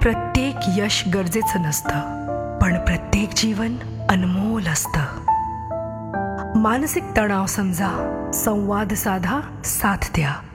प्रत्येक यश गरजेचं नसतं, पण प्रत्येक जीवन अनमोल असतं. मानसिक तणाव समजा, संवाद साधा, साथ द्या.